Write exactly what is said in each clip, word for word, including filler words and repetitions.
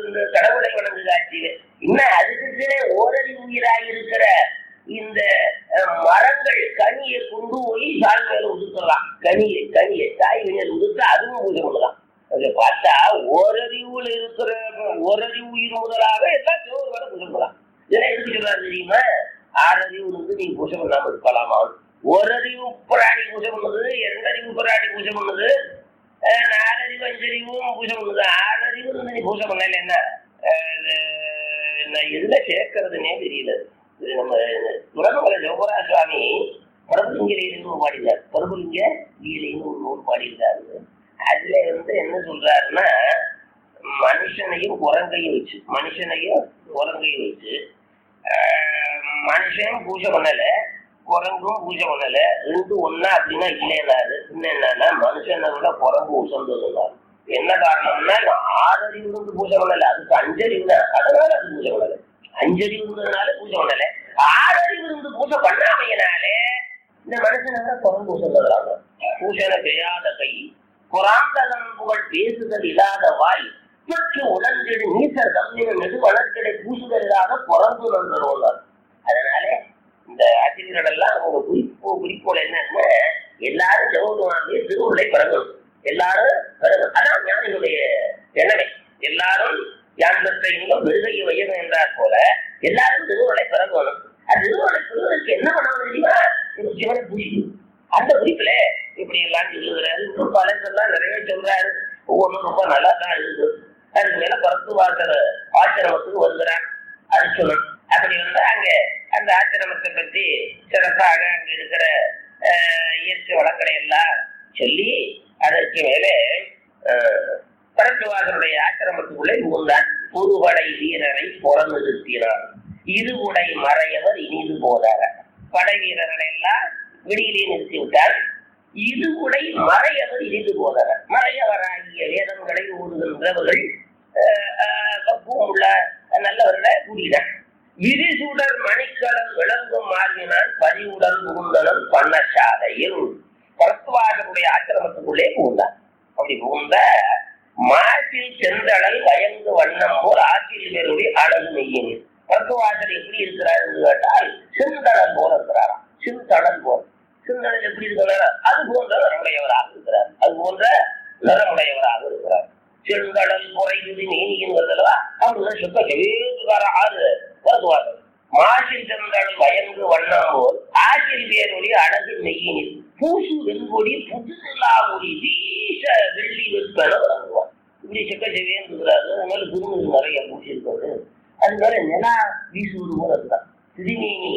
இந்த கடவுளை வணங்கு காட்சியில இன்னும் அதுக்கு ஓரறிவு உயிராக இருக்கிற இந்த மரங்கள் கனியை கொண்டு போய் சால் மேல உடுத்தலாம். கனியை கனியை காய் மேல உடுத்த அதுவும் பூஜை பண்ணலாம். அதை பார்த்தா ஓரறிவுல இருக்கிற ஓரறிவு உயிர் முதலாக எல்லாம் சிவன் மேல பூஜை பண்ணலாம். இதெல்லாம் எதுக்கு சொல்றாரு தெரியுமா? ஆறறிவு இருந்து நீங்க பூஜை பண்ணாம இருக்கலாமா? ஓரறிவு பிராணி பூஜை பண்ணுது, இரண்டறிவு பிராணி பூஜை பண்ணுது, நாலறிவு அஞ்சறிவும் பூஜை பண்ணுது. ஆறறிவு இருந்து நீ பூஜை பண்ணல என்ன எதுல சேர்க்கறதுன்னே தெரியல. நம்ம துறமலை ஜோகரா சுவாமி பரபுலிங்கிலிருந்து பாடினார். பரபுலிங்க கீழைன்னு ஒரு நூல் பாடியிருக்காரு. அதுல வந்து என்ன சொல்றாருன்னா, மனுஷனையும் குரங்கையும் வச்சு மனுஷனையும் குரங்கையும் வச்சு மனுஷன் பூஜை பண்ணல, குரங்கும் பூஜை பண்ணல, ரெண்டு ஒன்னா அப்படின்னா இல்லைன்னாரு. இன்னும் என்னன்னா மனுஷனை விட குரங்கு உசந்ததுனாரு. என்ன காரணம்னா ஆறறிவு இருந்து பூஜை பண்ணல, அதுக்கு அஞ்சறிவு தான், அதனால அது பூஜை பண்ணல. அஞ்சறிவு இருந்ததுனால பூஜை பண்ணல, ஆறறிவு இருந்து பூஜை பண்ணாமையினாலே இந்த மனுஷனை விட குரங்கு உசந்ததுனால. பூஜனை செய்யாத கை, குராந்தகன் புகழ் பேசுதல் இல்லாத வாய், பெற்று உடன்கெடு நீசர் தம்மின நெடு வளர்க்கடை பூசுதல் இல்லாத குரங்கு நண்பர். அதனால இந்த ஆசிரியர்கள் எல்லாம் அவங்க குறிப்போ குறிப்போடு என்னன்னா, எல்லாரும் ஜெகவானுடைய திருவுருளை பெறணும். எல்லாரும் பெறணும். அதான் ஞானிகளுடைய எண்ணமே. எல்லாரும் யான்பற்ற இன்னும் விருதையை வையணும் என்றார் போல எல்லாரும் திருவுருளை பெறணும். அந்த திருவுருளை பெறுவதற்கு என்ன பண்ணணும் தெரியுமா? சிவனை பூஜிக்கணும். அந்த குறிப்புல இப்படி எல்லாம் சொல்லுகிறாரு. இன்னும் பலரெல்லாம் நிறைய சொல்றாரு. ஒவ்வொன்றும் ரொம்ப நல்லா தான் இருக்கு. அதுக்கு மேல பரத்துவாசர் ஆசிரமத்துக்கு வருகிறார் அர்ச்சுனன். அப்படி வந்து அங்க அந்த ஆசிரமத்தை பற்றி சிறப்பாக அங்க இருக்கிற இயற்கை வளங்களை எல்லாம் சொல்லி அதற்கு மேலே பரத்துவாசருடைய ஆசிரமத்துக்குள்ளே புகுந்தான். புதுபடை வீரரை புறநிறுத்தினார். இருவுடை மறையவர் இனிது போதார. படை வீரர்களை எல்லாம் விடியிலே நிறுத்திவிட்டார். இருவுடை மறையவர் இனிது போதார. மறையவராகிய வேதங்களை ஓடுகின்றவர்கள் உள்ள நல்லவர்களை கூடினார். விரிசுடர் மணிக்கலன் விளங்கும் மாறினான் பதிவுடன் புகுந்தனம் பண்ணசாலையில். பரத்துவாசருடைய ஆசிரமத்துக்குள்ளே புகுந்தான். அப்படி புகுந்த மாற்றில் செந்தளல் வயங்கு வண்ணம் போல் ஆற்றில் பேருடைய அழகு நெய்யின். பரத்துவாசர் எப்படி இருக்கிறார் என்று கேட்டால் செந்தளல் போல இருக்கிறாராம். சிந்தளல் போல். சிந்தளல் எப்படி இருக்கிறார்? அது போன்ற நரமுடையவராக இருக்கிறார். அது போன்ற நரமுடையவராக இருக்கிறார். செந்தளல் குறைவது நீனியின் வருதல்வா அப்படிதான் சுத்த கவேதுகார ஆறு பரத்துவாசர். மாசில் செந்தளல் வயங்கு வண்ணம் போல் ஆற்றில் பேருடைய அழகு நெய்யினில் பூசு வெண்கொடி புதுநிலா ஒளி வீச வெள்ளி வெப்பன வழங்குவார். இப்படி செக்க செவேந்துகிறாரு. அதனால திருநூறு நிறைய பூசிருக்காரு. அது மேல நிலா வீசுவது போல இருந்தான். திருநீனி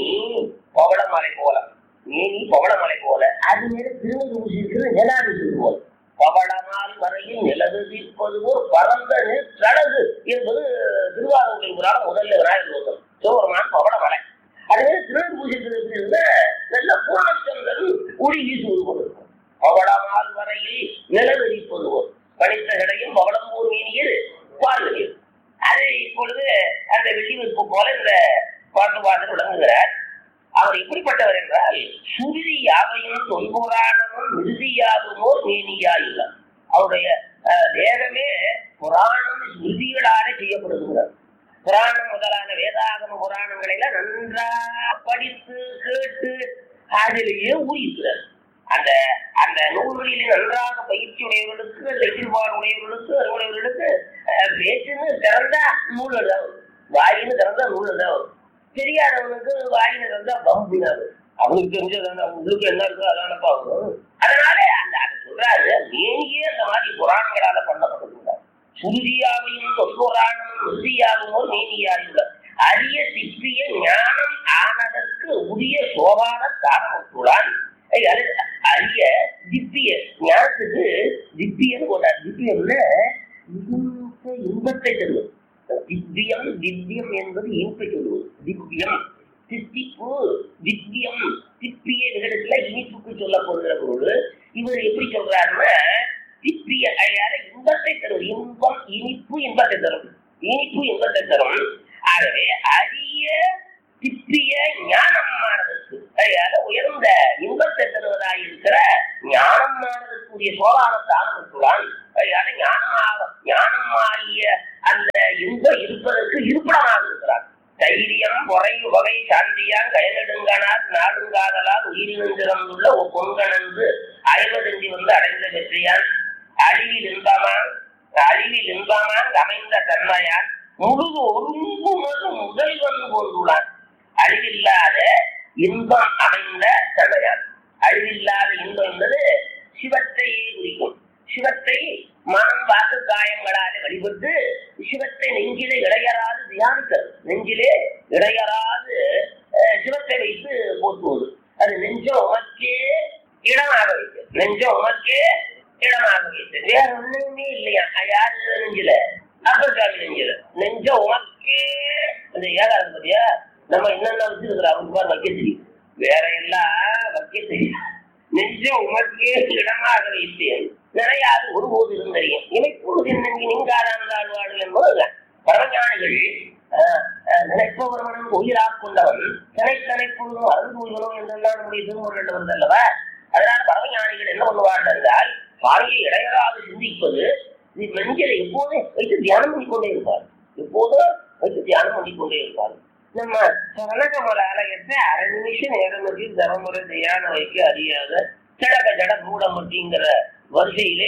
பவளமலை போல, நீனி பவளமலை போல, அது மேல திருநூறு பூசி இருக்கிறது நிலா வீசுவது போல. பவளமால் வரையில் நிலவு தீர்ப்பது போல் பரந்த கடகு என்பது திருவாரூர் முதல்ல விநாயகர் சிவபெருமான் பவளமலை. அதுவே திருநூறு பூசிக்கிறது இருந்தா நல்ல பூர்ணச்சந்திரன் ஒளி வீசுவது போல இருக்கும். பவளமால் வரையில் நிலவெறிப்பது போல் பனித்த கடையும் பவளம்பூர் மீனியில் பார்வையில். அது இப்பொழுது அந்த வெள்ளி வெறுப்பு போல இந்த பாட்டு பாட்டு விளங்குகிறார். அவர் எப்படிப்பட்டவர் என்றால் சுருதி யாவையும் தொல்புராணமும் மிருதியாகுமோ மேனியா இல்லை. அவருடைய தேகமே புராணம் ஸ்மிருதிகளால செய்யப்படுகிறார். புராணம் முதலான வேதாகம புராணங்களை எல்லாம் நன்றா படித்து கேட்டு அதிலேயே ஊழிக்கிறார். அந்த அந்த நூல்களிலே நன்றாக பயிற்சி உடையவர்களுக்கு, எதிர்பார்ப்பு உடையவர்களுக்கு, அறுவடையவர்களுக்கு பேச்சுன்னு திறந்தா நூல் எழுதாவும், வாயின்னு திறந்தா நூல் எழுதாவும். தெரியாதவனுக்கு வாயின்னு திறந்தா பம்புனாரு. அவனுக்கு தெரிஞ்சதான உங்களுக்கு என்ன இருக்கோ அதானப்பா ஆகணும். அதனால அந்த அது சொல்றாரு, மேனியே அந்த மாதிரி புராணங்களால பண்ணப்பட்டிருக்கிறார். சுருதியாவையும் தொல்புராணமும் உறுதியாகவும் மேனியாயுள்ள அரிய சிப்பிய ஞானம் ஆனதற்கு உரிய சோபான காரணத்துடன் அரிய திப்பிய ஞானத்துக்கு திப்பியன்னு போட்டார். திப்பியம்ல இன்பத்தை தருவது. திவ்யம் திவ்யம் என்பது இன்பை சொல்லுவது. திவ்யம் தித்திப்பு, திவ்யம் திப்பிய இடத்துல இனிப்புக்கு சொல்லப்படுகிற பொருள். இவர் எப்படி சொல்றாருன்னா திப்பிய அழகான இன்பத்தை தரும். இன்பம் இனிப்பு இன்பத்தை தரும். இனிப்பு இன்பத்தை தரும். ஆகவே அரிய திப்பிய ஞானமானதற்கு அழகான உயர்ந்த இன்பத்தை தருவதாக இருக்கிற ஞானமானதற்குரிய சோழான தானத்துடன் அழகான ஞானமாக ஞானமாகிய அந்த இன்பம் இருப்பதற்கு இருப்பிடமாக இருக்கிறார். தைரியம் பொறை வகை சாந்தியான் கயனெடுங்கனார் நாடுங்காதலால் உயிரிழந்திறந்துள்ள ஒரு பொங்கன் என்று ஐவதஞ்சி வந்து அடைந்த வெற்றியான் அழிவில் இன்பமான் அழிவில் இன்பமான் அமைந்த தன்மையான் முழுது ஒருங்குமது முதல்வன் போன்றுள்ளான். அழிவில்லாத இன்பம் அமைந்த தன்மையான். அழிவில்லாத இன்பம் என்பது சிவத்தையே குறிக்கும். சிவத்தை மனம் வாக்கு காயங்களாலே வழிபட்டு சிவத்தை நெஞ்சிலே இடையறாது தியானிக்கிறது. நெஞ்சிலே இடையறாது சிவத்தை வைத்து போற்றுவது. அது நெஞ்சம் உமக்கே இடமாக வைத்து நெஞ்சம் உமக்கே இடமாக வைத்து வேற ஒண்ணுமே இல்லையா யாரு நெஞ்சில அப்பசாமி நெஞ்சில நெஞ்சம் உமக்கே. அந்த ஏகாரம் பத்தியா நம்ம என்னென்ன வச்சிருக்கிற அவங்க வைக்க தெரியும், வேற எல்லாம் வைக்க தெரியும். நெஞ்சம் உமக்கே இடமாக வைத்தேன் நிறையாது ஒருபோது இருந்தறியும் இமைப்பொழுது நெஞ்சு நீங்காதாழ்வார்கள் என்பது பரமஞானிகள். நினைப்பவர்களும் உயிராக கொண்டவன் தினைத்தனைப்பொழுதும் அருள்வனும் என்றெல்லாம் நம்முடைய திருமுறைகள் வந்து அல்லவா. அதனால பரமஞானிகள் என்ன பண்ணுவார்கள் என்றால் பாறையை இடையராது சிந்திப்பது நெஞ்சிலை எப்போதும் வைத்து தியானம் பண்ணிக்கொண்டே இருப்பார். எப்போதும் வைத்து தியானம் பண்ணிக்கொண்டே இருப்பார். நம்ம சரணகமல ஆலயத்தை அரை நிமிஷம் நேரம் வச்சு தரமுறை தியானம் வைக்க அறியாத ஜடக ஜட மூடமட்டிங்கிற வரிசையிலே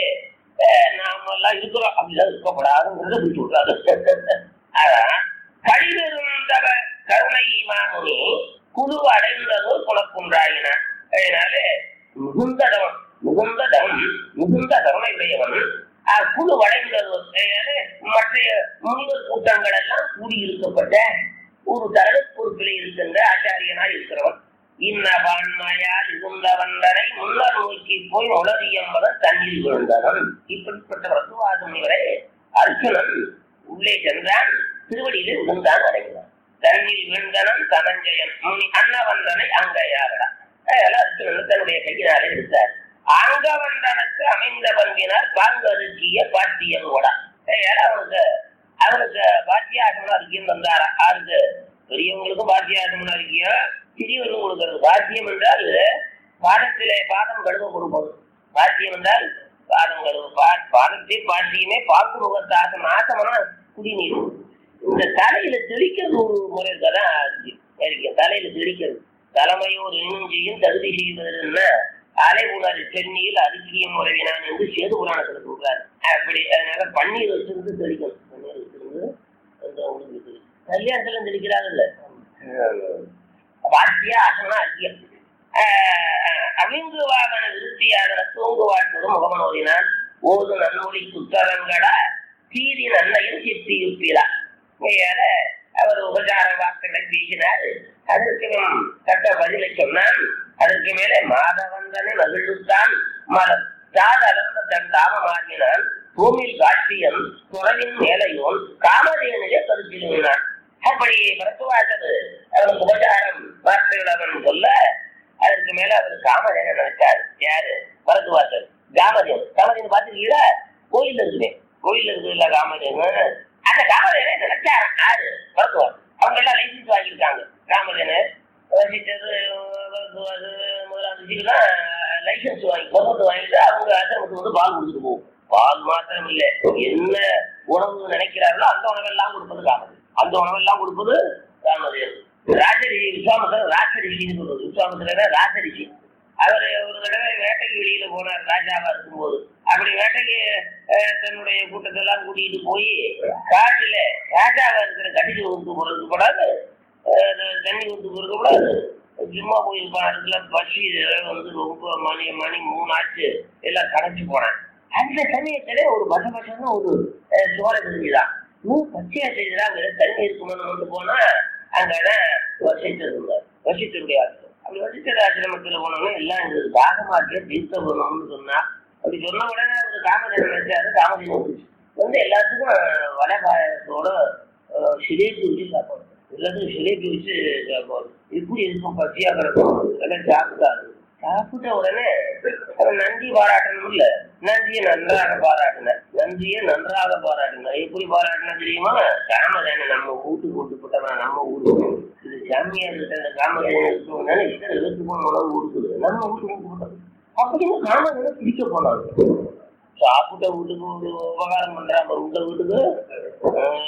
நாம எல்லாம் இருக்கிறோம். அப்படிலாம் இருக்கப்படாதுங்கிறத பிடிச்சு விட்டாரு. அதான் கழிவிருந்தவ கருணை மாமுனி குழு அடைந்ததோ குணக்குன்றாயினான். அதனால மிகுந்ததவன் மிகுந்ததவன் மிகுந்த கருணை உடையவன் குழு அடைந்ததோ மற்ற முனிவர் கூட்டங்கள் எல்லாம் கூடியிருக்கப்பட்ட ஒரு தர பொறுப்பிலே இருக்கின்ற ஆச்சாரியனாய் இருக்கிறவன். இன்னபான்மையால் இருந்த வந்தனை முன்னர் நோக்கி போய் உலகியம்பதன் தண்ணீர் விழுந்தவன். இப்படிப்பட்ட வசுவாத முனிவரை அர்ஜுனன் உள்ளே சென்றான். திருவடியிலே விழுந்தான் அடைந்தான். தண்ணீர் விழுந்தனன் தனஞ்சயன் முனி அன்னவந்தனை அங்கையாகடா. அர்ஜுனன் தன்னுடைய கையினாலே எடுத்தார். அங்கவந்தனுக்கு அமைந்த பங்கினார் பாங்கு அருக்கிய பாட்டியன் கூட அவனுக்கு அவனுக்கு பாத்தியாசம்னா இருக்கியம் தந்தாரா. ஆறுக்கு பெரியவங்களுக்கும் பாத்தியாசம்னா இருக்கியா, சிறியவர்களும் கொடுக்கிறது. பாத்தியம் என்றால் பாதத்திலே பாதம் கழுவ கொடுப்பது. பாத்தியம் என்றால் பாதம் கழுவு பாதத்தை பாட்டியுமே பாக்கு முகத்தாசம் ஆசமனா குடிநீர். இந்த தலையில தெளிக்கிறது ஒரு முறை தான் இருக்கு. தலையில தெளிக்கிறது தலைமையோர் இன்னும் செய்யும் தகுதி செய்வதுன்னா அலை உணர் சென்னியில் அரிசியும் முறைவினான் என்று சேது புராணத்துல சொல்றாரு. அப்படி அதனால பன்னீர் வச்சிருந்து தெளிக்கணும். பன்னீர் வச்சிருந்து கல்யாணத்துல தெளிக்கிறாங்கல்ல வாத்தியா ஆசனா அக்கியம் அவிங்குவாகன விருத்தியாதன தூங்குவாட்டுடன் முகமனோதினான் ஓது நன்னொழி குத்தரங்கடா தீதி நன்னையும் சித்தி யுப்பிலா. அவர் உபச்சார வார்த்தைகளை பேசினார். அதற்கு தக்க பதிலை சொன்னான். அதற்கு மேலே மாதவந்தனை மகிழ்வுத்தான் மலம் சாதளந்த தன் காமமாகினான். பூமியில் காட்சியன் துறவின் மேலையோன் காமதேனிலே கருத்தினான். அப்படி பரத்துவாசது அவனுக்கு உபச்சாரம் வார்த்தைகள் அவன் சொல்ல அதற்கு மேல அவர் காமதேன நினைச்சார். யாரு? பரத்துவாசர். காமதேன் காமதேன் பார்த்துருக்கீங்களா? கோயில் இருக்குமே, கோயில் இருக்குதுல்ல காமதேனு. அந்த காமதேனை நினைச்சாரு யாரு? பரத்துவாசர். அவங்க எல்லாம் லைசன்ஸ் வாங்கியிருக்காங்க. காமதேனு ரசித்தது முதலாவது லைசன்ஸ் வாங்கி பொருள் வாங்கிட்டு அவங்க ஆசிரமத்துக்கு வந்து பால் கொடுத்துட்டு போகும். பால் மாத்திரம் இல்லை, என்ன உணவு நினைக்கிறார்களோ அந்த உணவெல்லாம் கொடுப்பது காமதேன். அந்த உணவெல்லாம் கொடுப்பது காமதேன். ராஜரிஷி விஸ்வாமித்திரர் ராஜரிஷின்னு சொல்றது. விஸ்வாமித்திரர் ராஜரிஷி. அவரு ஒரு தடவை வேட்டைக்கு வெளியில போனார் ராஜாவா இருக்கும்போது. அப்படி வேட்டைக்கு தன்னுடைய கூட்டத்தெல்லாம் கூட்டிட்டு போய் காட்டுல ராஜாவா இருக்கிற கட்டிக்கு வந்து போறதுக்கு கூடாது, தண்ணி வந்து போறதுக்கு கூடாது. சும்மா போயிருப்பான். அதுல பசி வந்து ரொம்ப மணி மணி மூணு ஆச்சு எல்லாம் கடைச்சு போனேன். அந்த சமயத்துல ஒரு பச பசங்க ஒரு சோழ தெரிஞ்சுதான் இன்னும் பச்சையா செய்தா தண்ணி இருக்கணும்னு வந்து போனா அங்கதான் வசித்து இருந்தார். வசித்தருடைய ஆசிரம். அப்படி வசித்தர் ஆசிரமத்துல போனோம்னா எல்லாம் எங்களுக்கு தாகமாற்ற தீர்த்த போனோம்னு சொன்னா. அப்படி சொன்ன உடனே ஒரு காமதேவன் நினைச்சாரு. காமதேவன் வந்து எல்லாத்துக்கும் வடை பாயத்தோட சிலேபி வச்சு சாப்பாடு, எல்லாத்துக்கும் சிலேபி வச்சு சாப்பாடு. இப்படி இருக்கும் பசியா கிடக்கும். எல்லாம் சாப்பிட்டாரு. சாப்பிட்ட உடனே அவன் நன்றி பாராட்டணும் இல்ல, நன்றியை நன்றாக பாராட்டின. நன்றியை நன்றாக பாராட்டின. எப்படி பாராட்டினா தெரியுமா? காமதேனை நம்ம வீட்டுக்கு கூட்டு போட்டவன் நம்ம ஊருக்கு இது சாமியார் கிட்ட அந்த காமதேனை இருக்கணும்னா இத்தனை எழுத்து போன உணவு கொடுக்குது. நம்ம வீட்டுக்கு கூட்டு போட்டோம் அப்படின்னு காமதேனை பிடிக்க போனாங்க. சாப்பிட்ட வீட்டுக்கு ஒரு உபகாரம் பண்றாங்க. உங்க வீட்டுக்கு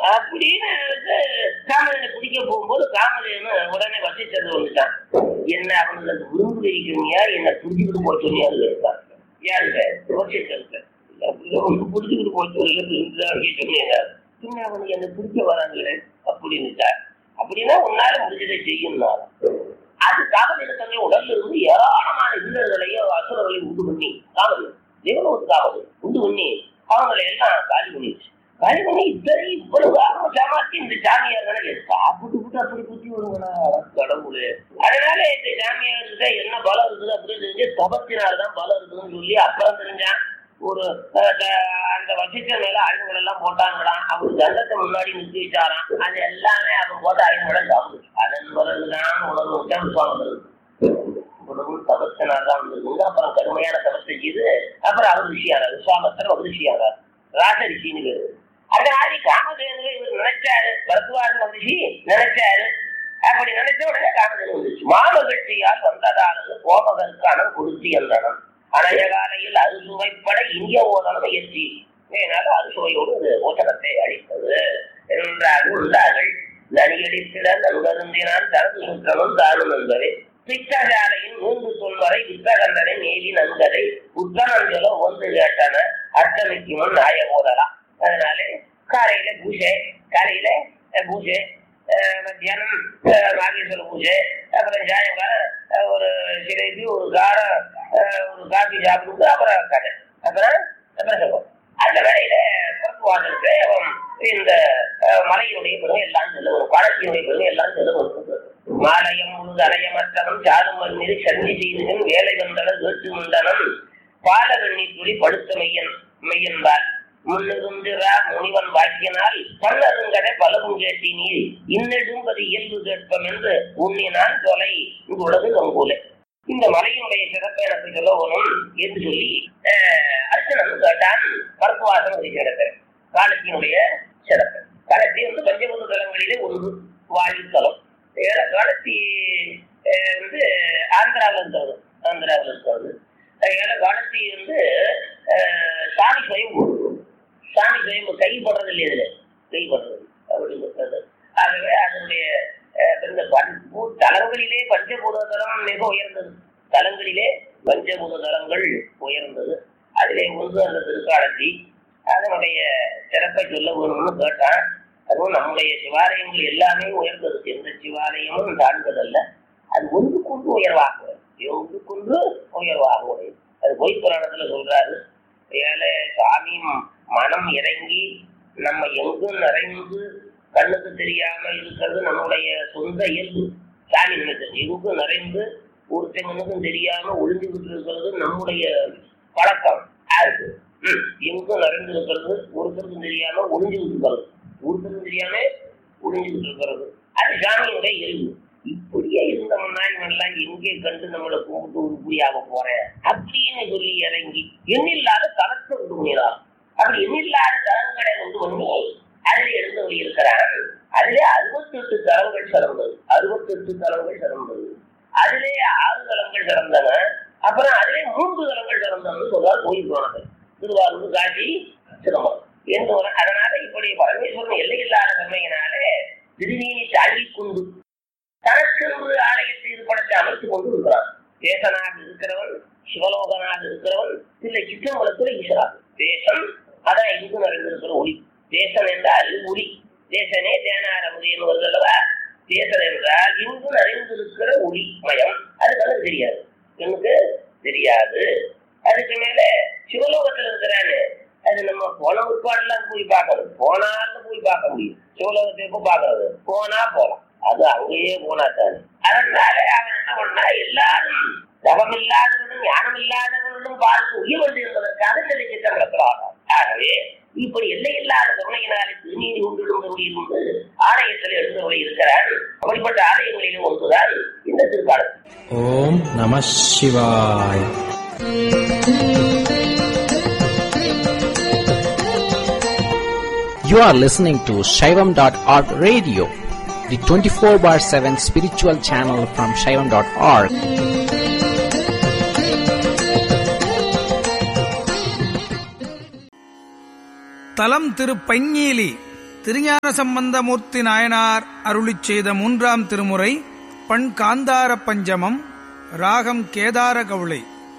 அப்படின்னு காமதேனை பிடிக்க போகும்போது காமதேனு உடனே வசிச்சது வந்துட்டான். என்ன அவங்களுக்கு விரும்பு வைக்கிறீங்க, என்ன புடிச்சுக்கிட்டு போய் சொன்னியாரு கேட்டான். யாருங்க வசிச்சிருக்க புடிச்சுக்கிட்டு போய் சொல்லி சொன்னீங்க, பின்ன அவனுக்கு என்ன பிடிக்க வராங்களே அப்படின்னுட்டார். அப்படின்னா உன்னால முடிஞ்சதை செய்யும்னால அது காமதேனு உடல்ல இருந்து ஏராளமான வீரர்களையும் அசுரர்களையும் உண்டு பண்ணி காமதேனு தேவனோடு காமதேனு உண்டு பண்ணி அவங்களை எல்லாம் காலி பண்ணிடுச்சு. காலி பண்ணி இத்தனை இவ்வளவு சாமாத்தி இந்த சாமியார்களை சாப்பிட்டு விட்டு அப்படி குத்தி வருவனா கடவுளு. அதனால இந்த சாமியார்கிட்ட என்ன பலம் இருக்குது அப்படின்னு தெரிஞ்சு தபத்தினால்தான் பலம் இருக்குதுன்னு சொல்லி அப்புறம் தெரிஞ்சான். ஒரு அந்த வசிச்ச மேல ஐநூறு எல்லாம் போட்டாங்களாம். அவர் தண்டத்தை முன்னாடி நிறுத்தி வச்சாராம். அது எல்லாமே அவன் போட்டு ஐநூறு சாப்பிடுச்சு. அதன் பிறகுதான் உணர்வு விசுவாசம் வருது. உணர்வு தபத்தினால்தான் வந்திருக்குங்க. அப்புறம் கடுமையான தபத்தை செய்து அப்புறம் அவர் ரிஷியானார். விஸ்வாமத்தர் அவர் ரிஷியானார். ராச ரிஷின்னு பேரு. அந்த மாதிரி காமதேனு இவர் நினைச்சாரு, பரத்வாஜ ரிஷி நினைச்சாரு. அப்படி நினைச்ச உடனே காமதேனு வந்துச்சு. மாமகட்சியால் வந்ததானது கோபகருக்கான கொடுத்து என்றனம் அனைய காலையில் அறுசுவைப்பட இந்திய ஓதனம் எத்தி ஏனால அறுசுவையோடு ஓட்டனத்தை அளித்தது என்றார்கள். உள்ளார்கள் நனியடித்திட நன்கருந்தினான் தனது சுற்றமும் தானும் என்பதை பித்தசாலையின் மூன்று சொல்வரை வித்தகண்டனை நேவி நன்கதை உத்தரஞ்சலோ ஒன்று கேட்டன அர்த்தமிக்கு முன் நாய போதலாம். அதனாலே காலையில பூஜை, காலையில பூஜை, மத்தியானம் நாகேஸ்வர பூஜை, அப்புறம் சாயங்காலம் ஒரு சிலைக்கு ஒரு காரம் ஒரு காஃபி சாப்பிட்டு அப்புறம் கதை அப்புறம் பிரசவம். அந்த வேலையில பக்குவாதத்தை இந்த மலையினுடைய பெருமை எல்லாம் செல்லுவோம், பழத்தினுடைய பெருமை எல்லாம் செல்லுவோம். மாலயம் முழுது அலையமற்றவன் சாதுமன் மீது சந்தி செய்துகன் வேலை வந்தன கேட்டு முண்டனம் பால வெண்ணீர் துளி படுத்த மையன் மையன்பால் முன்னிருந்திரா முனிவன் வாக்கினால் பல்லருங்கதை பலவும் கேட்டி நீர் இன்னெடும்பது இயல்பு கேட்பம் என்று உன்னினான் தொலை உலகு கங்கூலை. இந்த மலையினுடைய சிறப்பை எனக்கு சொல்லணும் என்று சொல்லி அர்ச்சனன் கேட்டான். பரத்வாசம் இருக்கிறது காலத்தினுடைய சிறப்பு. காலத்தி வந்து பஞ்சபூத தலங்களிலே ஒன்று வாயுத்தலம். காலத்தி வந்து ஆந்திராவில் இருக்கிறது, ஆந்திராவில் இருக்கிறது. காலத்தி வந்து சாமி சுயம்பு, சாமி சுயம்பு கைப்படுறது இல்லை, இதுல கைப்படுறது அப்படின்னு இருக்கிறது. ஆகவே அதனுடைய தலங்களிலே பஞ்சபூத தலம் மிக உயர்ந்தது. தலங்களிலே பஞ்சபூத தலங்கள் உயர்ந்தது. அதிலே ஒன்று அந்த திருக்காலத்தி. அதனுடைய சிறப்பை சொல்ல வேணும்னு கேட்டான். அதுவும் நம்முடைய சிவாலயங்கள் எல்லாமே உயர்ந்தது. எந்த சிவாலயமும் தாழ்ந்ததல்ல. அது ஒன்று கொண்டு உயர்வாக ஒன்று கொண்டு உயர்வாக உடையது. அது பொய் புராணத்துல சொல்றாரு. ஏழை சாமி மனம் இறங்கி நம்ம எங்கும் நிறைந்து கண்ணுக்கு தெரியாம இருக்கிறது நம்முடைய சொந்த இயல்பு. சாமி நினைச்சது எங்கும் நிறைந்து ஒருத்தங்களுக்கும் தெரியாம ஒளிஞ்சுக்கிட்டு இருக்கிறது நம்முடைய பழக்கம். அது எங்கும் நிறைந்து இருக்கிறது ஒருத்தருக்கும் தெரியாம ஒளிஞ்சுக்கிட்டு இருக்கிறது, ஒருத்தருக்கும் தெரியாம ஒளிஞ்சுக்கிட்டு இருக்கிறது. அது சாமியுடைய இயல்பு. இப்படியே இருந்தோம்னா இவெல்லாம் எங்கே கண்டு நம்மளை கும்பிட்டு உருப்படியாக போறேன் அப்படின்னு சொல்லி இறங்கி எண்ணில்லாத தளத்தை உண்டு பண்ணிடலாம். அப்படி எண்ணில்லாத தளங்களை உண்டு பண்ணி அதில் எழுந்தவங்க இருக்கிறாங்க. அதிலே அறுபத்தி எட்டு தலங்கள் சிறந்தது, அறுபத்தி எட்டு தலங்கள் சிறந்தது. அதிலே ஆறு தலங்கள் சிறந்தன. அப்புறம் அதிலே மூன்று தலங்கள் சிறந்தன்னு சொல்றாரு கோயில் போனது. திருவாரூர், காட்சி, சிதம்பரம் என்று. அதனால இப்படி பரமேஸ்வரன் எல்லை இல்லாத தன்மையினாலே திருநீரை தாங்கி கொண்டு தனக்கு ஒரு ஆலயத்தை இது படத்தை அமைத்துக் கொண்டு இருக்கிறார். தேசனாக இருக்கிறவன், சிவலோகனாக இருக்கிறவன், இல்லை சிற்றம்பலத்துல ஈஸ்வராக தேசம். அதான் இங்கு நிறைந்திருக்கிற ஒளி. தேசன் என்றால் ஒளி. தேசனே தேனாரமுது என்பது அல்லவா. தேசன் என்றால் இங்கு நிறைந்திருக்கிற ஒளி மயம். அது கணக்கு தெரியாது, எனக்கு தெரியாது. அதுக்கு மேல சிவலோகத்துல இருக்கிறான்னு அது நம்ம போன உட்பாடெல்லாம் போய் பார்க்கணும். போனாலும் போய் பார்க்க முடியும். சிவலோகத்தை எப்போ பார்க்கறது? போனா போலாம், அது அங்கேயே போனாத்தானே. அதனால அவன் என்ன பண்ணா, எல்லாரும் தவம் இல்லாதவனும் ஞானம் இல்லாதவனும் பார்த்து உயிர் வந்து என்பதற்காக சில சித்தம் வளர்க்கிறாங்க. ஆகவே இப்படி எல்லை இல்லாத கருணையினாலே திருநீதி உண்டு இருந்து ஆலயத்தில் எழுந்தவரை இருக்கிறார். அப்படிப்பட்ட ஆலயங்களிலும் ஒன்றுதான் இந்த திருக்காலம். ஓம் நம சிவாய். You are listening to Shaivam dot org radio, the twenty-four bar seven spiritual channel from Shaivam dot org. தலம் திரு பைஞீலி. திருஞான சம்பந்தமூர்த்தி நாயனார் அருளிச் செய்த மூன்றாம் திருமுறை பண் காந்தார பஞ்சமம், ராகம் கேதார கவுளை.